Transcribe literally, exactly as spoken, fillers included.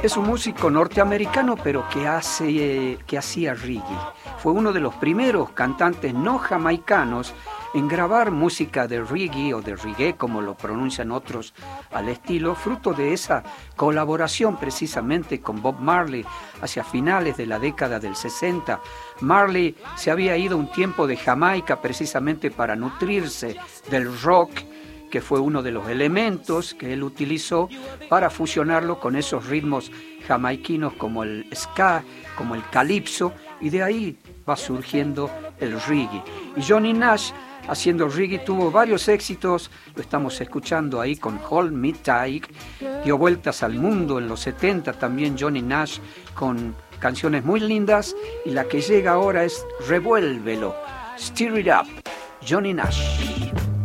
Es un músico norteamericano, pero que, hace, eh, que hacía reggae. Fue uno de los primeros cantantes no jamaicanos en grabar música de reggae o de reggae, como lo pronuncian otros al estilo, fruto de esa colaboración precisamente con Bob Marley hacia finales de la década del sesenta. Marley se había ido un tiempo de Jamaica precisamente para nutrirse del rock, que fue uno de los elementos que él utilizó para fusionarlo con esos ritmos jamaiquinos como el ska, como el calipso, y de ahí va surgiendo el reggae. Y Johnny Nash, haciendo reggae, tuvo varios éxitos, lo estamos escuchando ahí con Hold Me Tight, dio vueltas al mundo en los setenta también Johnny Nash con canciones muy lindas, y la que llega ahora es Revuélvelo, Stir It Up, Johnny Nash.